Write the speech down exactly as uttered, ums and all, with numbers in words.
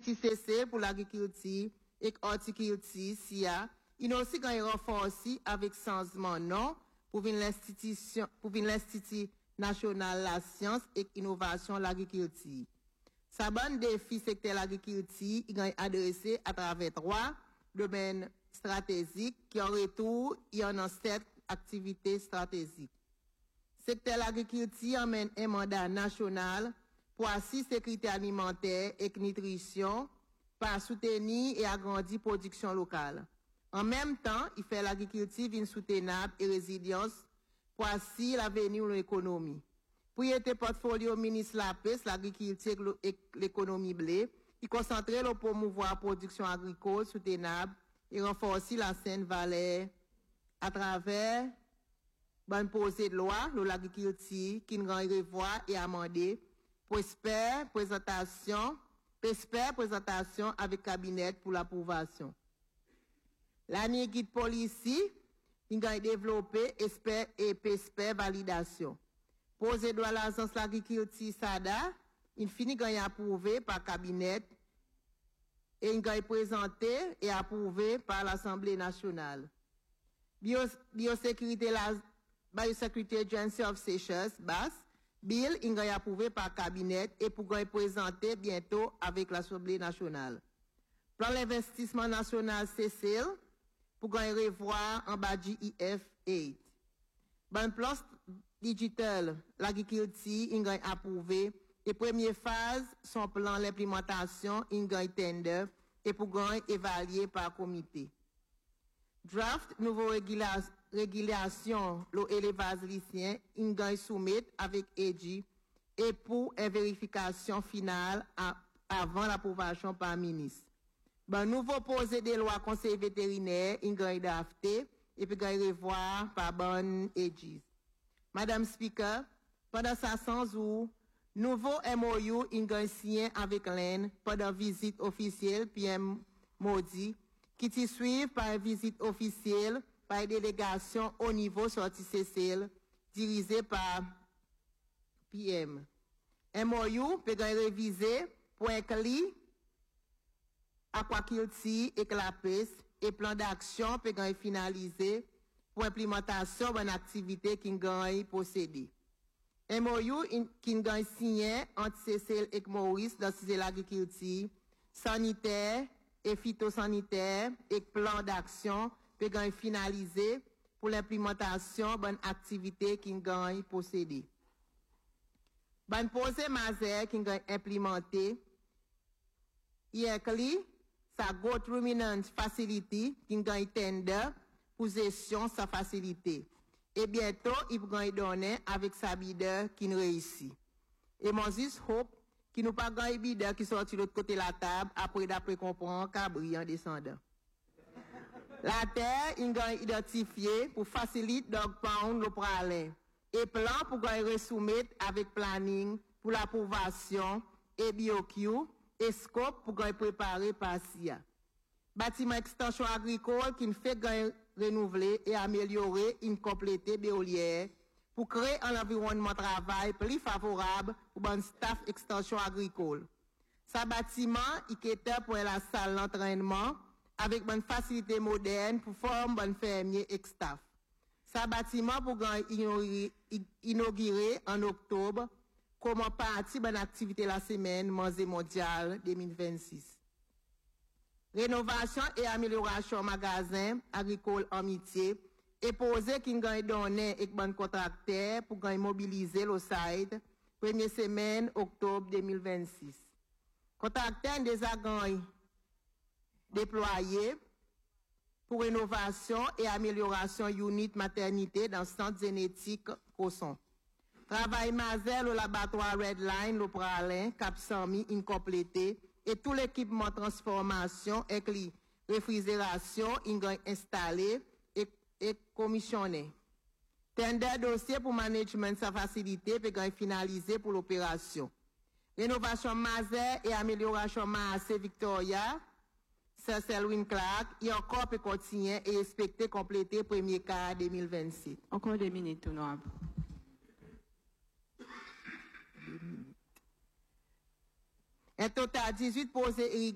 T C C pour l'agriculture et horticulture, S I A, il a aussi gagné renforcé avec changement non pour l'institution, pour l'Institut national de la science et innovation de l'agriculture. Sa bonne défi secteur l'agriculture, il a adressé à travers trois domaines stratégiques qui en retour, il y en a sept activités stratégiques. Secteur l'agriculture emmène un mandat national pour assister sécurité alimentaire et nutrition, par soutenir et agrandir production locale. En même temps, il fait l'agriculture une soutenable et résilience pour assurer l'avenir de l'économie. Pour y être portfolio ministre la pêche, l'agriculture et l'économie blé, il concentre le promouvoir la production agricole soutenable et renforcer la saine valeur à travers bonne posée de loi de l'agriculture qui nous revoit et amender prospère présentation prospère présentation avec cabinet pour l'approbation. L'année guide policy il a développé espère et prospère validation. Posé de l'agence l'agriculture S A D A, il finit gagné approuvé par cabinet et il a présenté et approuvé par l'Assemblée nationale. Bio, biosécurité la Biosecurity Agency of Seychelles, B A S, Bill, il est approuvé par cabinet et pour être présenté bientôt avec l'Assemblée nationale. Plan l'investissement national C C L, pour revoir en bas du I F huit. Ban plan digital, l'agriculture, il est approuvé et première phase, son plan l'implémentation, il est tender et pour évaluer par comité. Draft, nouveau régulation, régulation, l'élevage lycéen, il est soumis avec E D I et pour une vérification finale à, avant l'approbation par le ministre. Ben, nouveau projet de loi conseil vétérinaire, il est drafté et puis il revoir par bonne E D I. Madame Speaker, pendant sa cent jours, nouveau M O U, il est signé avec l'A N pendant visite officielle P M Modi, qui t'y suivent par une visite officielle par une délégation au niveau sorti C C L, dirigée par P M. M O U peut être révisé pour inclure aquaculture et la pêche et plan d'action peut être finalisé pour implémentation d'une activité qui gagne possédée. M O U qui gagne signé entre C C L et Maurice dans l'agriculture, sanitaire et phytosanitaire et plan d'action peut être finalisé pour l'implémentation d'une activité qui gagne possédée. Ban projet majeur qui gagne implémenté, il inclut sa growth ruminant facility qui gagne tender pour gestion sa facilité. Et bientôt, il va donner avec sa bideur qui nous réussit. Et Moses Hope, qui nous pas gagné bideur qui sorti de l'autre côté de la table, après d'après comprendre cabri en descendant. La terre, il a identifié pour faciliter dog pound le pralin. Et plan pour gagner soumettre avec planning pour l'approbation et B O Q et scope pour gagner préparer par S I A. Bâtiment extension agricole qui fait gagner renouveler et améliorer une complétée béolière pour créer un environnement de travail plus favorable pour bon staff extension agricole. Sa bâtiment, il était pour la salle d'entraînement avec une facilité moderne pour former bon fermier et staff. Sa bâtiment pour inaugurer en octobre comme partie de l'activité la semaine Manger mondiale deux mille vingt-six. Rénovation et amélioration magasin agricole amitié et posé qui gagne donné avec bon contracteur pour gagner mobiliser le site première semaine octobre deux mille vingt-six. Contracteur déjà gagné déployé pour rénovation et amélioration unit maternité dans le centre génétique Cosson. Travail majeur le laboratoire Redline, le Pralin, Cap Sami, incomplété et tout l'équipement transformation inclut réfrigération, installé et, et commissionné. Tender dossier pour management sa facilité peut être finalisé pour l'opération. Rénovation majeure et amélioration massée Victoria, Sir Selwyn Clark, et encore peut continuer et expecter compléter premier quart deux mille vingt-sept. Encore deux minutes, honorable. Un total dix-huit posés